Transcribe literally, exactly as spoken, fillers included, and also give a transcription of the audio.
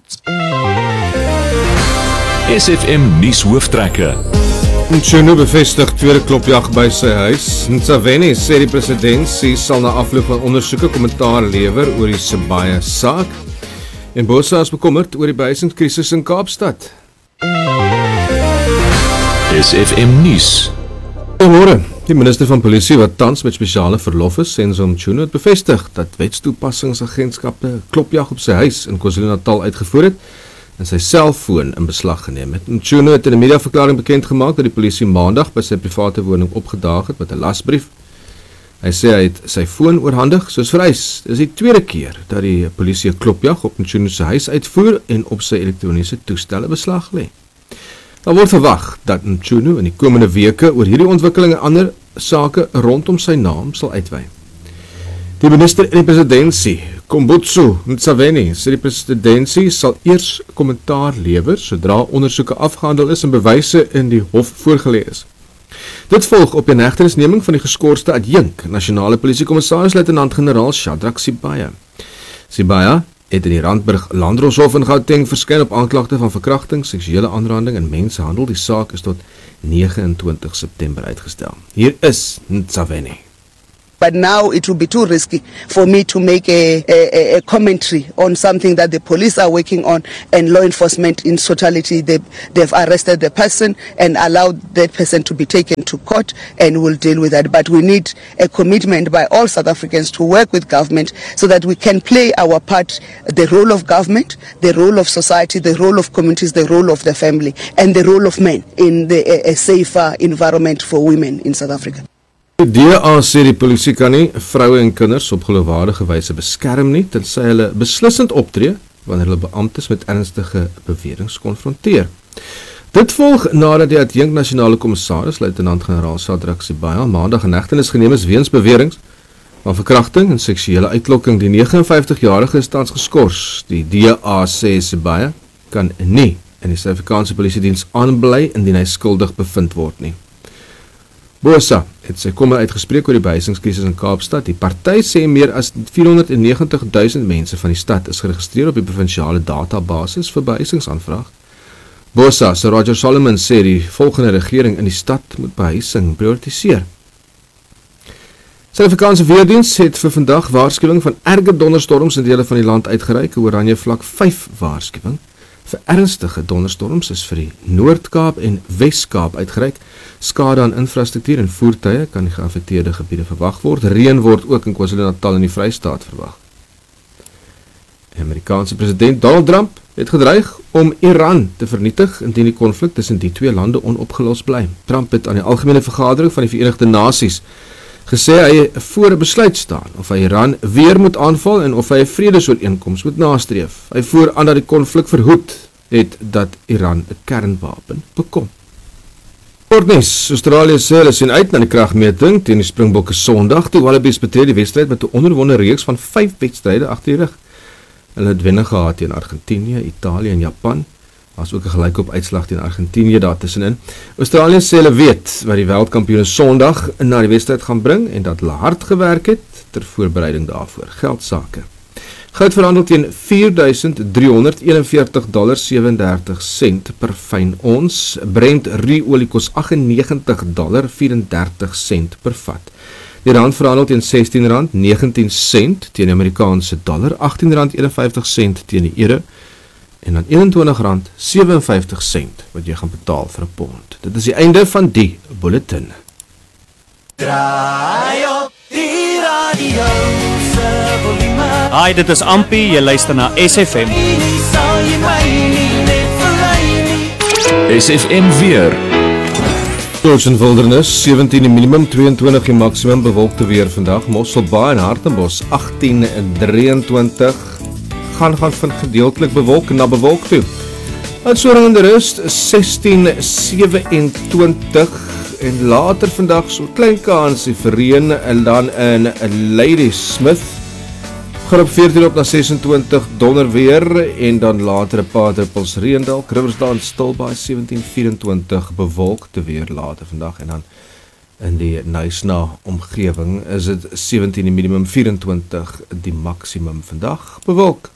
S F M nuus hooftrekke. Mchunu bevestig tweede klopjag by sy huis. Ntshavheni sê die presidentsie sal na afloop van ondersoeke kommentaar lewer oor die Sibaya saak. En Botha is bekommerd oor die behuisingskrisis in Kaapstad. S F M nuus. Goeiemôre. Die minister van polisie wat tans met spesiale verlof is, Senzo Mchunu, het bevestig dat wetstoepassingsagentskappe klopjag op sy huis in KwaZulu-Natal uitgevoer het en sy selfoon in beslag geneem het. Mchunu het in 'n mediaverklaring bekend gemaak dat die polisie maandag by sy private woning opgedaag het met 'n lasbrief. Hy sê hy het sy foon oorhandig soos vereis. Dit is die tweede keer dat die polisie 'n klopjag op Mchunu se huis uitvoer en op sy elektroniese toestelle beslag lê. Daar word verwag dat Mchunu in die komende weke oor hierdie ontwikkeling en ander sake rondom sy naam sal uitwy. Die minister in die presidentsie, Kombutso Ntshavheni, sê die presidentsie sal eers kommentaar lewer sodra ondersoeke afgehandel is en bewyse in die hof voorgelê is. Dit volg op 'n hegtenisneming van die geskorste adjunk nasionale polisiekommissaris luitenant-generaal Shadrack Sibaya. Sibaya het in die Randburg Landdroshof in Gauteng verskyn op aanklagte van verkrachting, seksuele aanranding en mensenhandel. Die saak is tot nege en twintig September uitgestel. Hier is Ntshavheni. But now it will be too risky for me to make a, a, a commentary on something that the police are working on and law enforcement in totality. They, they've arrested the person and allowed that person to be taken to court and we'll deal with that. But we need a commitment by all South Africans to work with government so that we can play our part, the role of government, the role of society, the role of communities, the role of the family and the role of men in the, a, a safer environment for women in South Africa. Die D A sê die polisie kan nie vroue en kinders op geloofwaardige wyse beskerm nie, tensy hulle beslissend optree wanneer hulle beamptes met ernstige beweringe konfronteer. Dit volg nadat die adjunk nasionale kommissaris luitenant-generaal Shadrack Sibaya maandag in hegtenis geneem is weens beweringe van verkrachting en seksuele uitlokking. Die nege en vyftig-jarige is tans geskort. Die D A sê Sibaya kan nie in die Suid-Afrikaanse polisiediens aanbly indien hy skuldig bevind word nie. Botha het sy komme uitgespreek oor die behuisingskrisis in Kaapstad. Die party sê meer as vierhonderdnegentig duisend mense van die stad is geregistreer op die provinsiale databasis vir behuisingsaanvraag. Botha se Roger Solomon sê die volgende regering in die stad moet behuising prioritiseer. Suid-Afrikaanse weerdiens het vir vandag waarskuwing van erge donderstorms in dele van die land uitgereik, 'n oranje vlak vyf waarskuwing. Vir ernstige donderstorms is vir die Noord-Kaap en Wes-Kaap uitgereik. Skade aan infrastruktuur en voertuie kan die geaffekteerde gebiede verwag word. Reën word ook in KwaZulu-Natal en die Vrystaat verwag. Die Amerikaanse president Donald Trump het gedreig om Iran te vernietig indien die konflik tussen die twee lande onopgelos bly. Trump het aan die algemene vergadering van die Verenigde Nasies gesê hy voor 'n besluit staan of hy Iran weer moet aanval en of hy 'n vredesooreenkoms moet nastreef. Hy voer aan dat die konflik verhoed het dat Iran 'n kernwapen bekom. Sportnuus. Australië sê hulle sien uit na die kragmeting teen die Springbokke Sondag. Die Wallabies betree die wedstryd met 'n onderwonde reeks van vyf wedstryde agter die rug. Hulle het wenne gehad teen Argentinië, Italië en Japan. Daar is ook 'n gelykop uitslag teen Argentinië daar tussenin. Australië sê hulle weet wat die wêreldkampioene Sondag na die wedstryd gaan bring en dat hulle hard gewerk het ter voorbereiding daarvoor. Geldsake. Goud verhandel teen vier duisend driehonderd eenenveertig dollar sewendertig sent per fyn ons. Brent ruolie kos agt en negentig dollar vierendertig sent per vat. Die rand verhandel teen sestien rand negentien sent teen die Amerikaanse dollar, agttien rand eenenvyftig sent teen die euro en dan eenentwintig rand sewenvyftig sent wat jy gaan betaal vir 'n pond. Dit is die einde van die bulletin. Draai op die radio. Hi, dit is Ampi, jy luister na S F M. S F M weer. Ocean Wilderness, sewentien die minimum, tweeëntwintig die maksimum, bewolkte weer vandag. Mosselbaai en Hartenbos, agttien en drieëntwintig. Gaan gaan van gedeeltelik bewolk na bewolk toe. Oudtshoorn en Rust, sestien sewenentwintig. En later vandag so klein kansie vir reën en dan in Ladysmith. Gaan op veertien op na sesentwintig donder weer en dan later 'n paar druppels reën dalk. Riversdale Stilbaai sewentien vyerentwintig bewolkte weer later vandag en dan in die Knysna omgewing is dit sewentien die minimum, vyerentwintig die maksimum vandag bewolk.